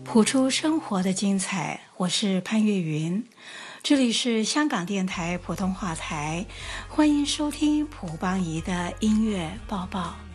谱出生活的精彩，我是潘越云，这里是香港电台普通话台，欢迎收听蒲邦仪的音乐报报。